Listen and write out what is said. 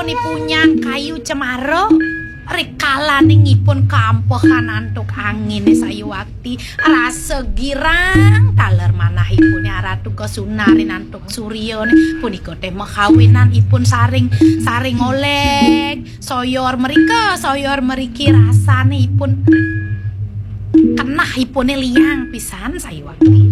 ipun ipunyang kayu cemaro rekalaningipun kampohan antuk angin sayu wakti rasa girang taler manahipun Ratu Kesunarin antuk Suryo punika teh mekawinan ipun saring oleh soyor meriki rasane ipun kenah ipune liang pisan sayu wakti